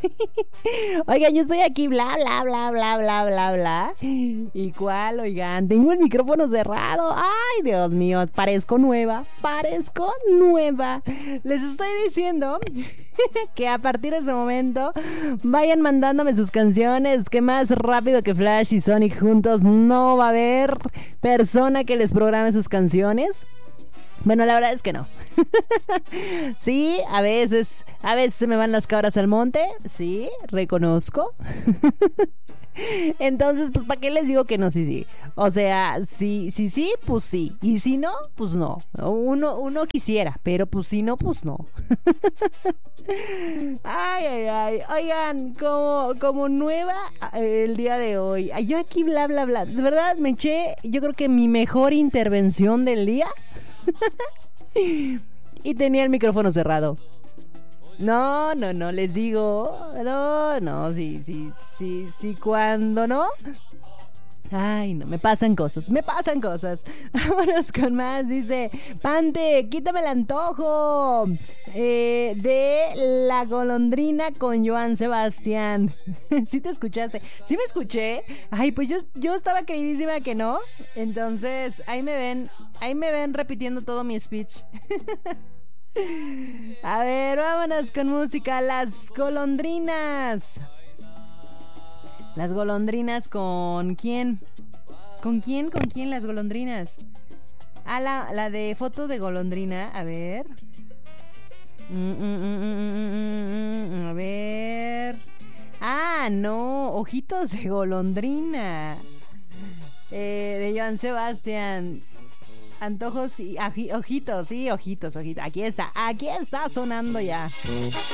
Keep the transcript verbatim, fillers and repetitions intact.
Oigan, yo estoy aquí, bla, bla, bla, bla, bla, bla, bla. ¿Y cuál? Oigan, tengo el micrófono cerrado. Ay, Dios mío, parezco nueva, parezco nueva. Les estoy diciendo que a partir de ese momento vayan mandándome sus canciones, que más rápido que Flash y Sonic juntos no va a haber persona que les programe sus canciones. Bueno, la verdad es que no. Sí, a veces, a veces se me van las cabras al monte. Sí, reconozco. Entonces, pues, ¿para qué les digo que no? Sí, sí. O sea, sí, sí, sí, pues sí. Y si no, pues no. Uno, uno quisiera, pero pues si no, pues no. Ay, ay, ay. Oigan, como, como nueva eh, el día de hoy. Yo aquí bla, bla, bla. De verdad, me eché, yo creo que mi mejor intervención del día. Y tenía el micrófono cerrado. No, no, no, les digo. No, no, sí, sí, sí, sí, cuando no. Ay, no, me pasan cosas, me pasan cosas. Vámonos con más, dice Pante, quítame el antojo eh, de La Golondrina con Joan Sebastián. ¿Sí te escuchaste? ¿Sí me escuché? Ay, pues yo, yo estaba creidísima que no. Entonces, ahí me ven, ahí me ven repitiendo todo mi speech. A ver, vámonos con música. Las Golondrinas. Las Golondrinas con ¿quién? ¿Con quién? ¿Con quién las Golondrinas? Ah, la, la de foto de golondrina. A ver. Mm, mm, mm, mm, mm, mm, a ver. Ah, no. Ojitos de golondrina. Eh, de Joan Sebastián. Antojos y aji, ojitos, sí, ojitos, ojitos. Aquí está, aquí está sonando ya.